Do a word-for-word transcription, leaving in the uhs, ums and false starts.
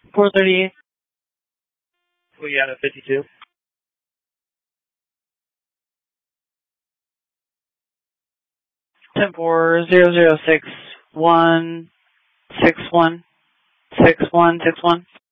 four thirty-eight. We out of fifty-two. ten four zero zero six one six one six one six one.